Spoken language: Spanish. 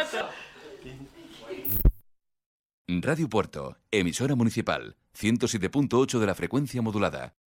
Radio Puerto, emisora municipal, 107.8 de la frecuencia modulada.